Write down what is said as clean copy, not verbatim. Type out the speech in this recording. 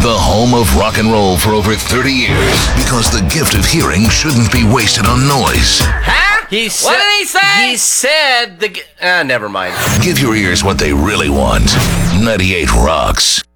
The home of rock and roll for over 30 years. Because the gift of hearing shouldn't be wasted on noise. Huh? What did he say? He said never mind. Give your ears what they really want. 98 Rocks.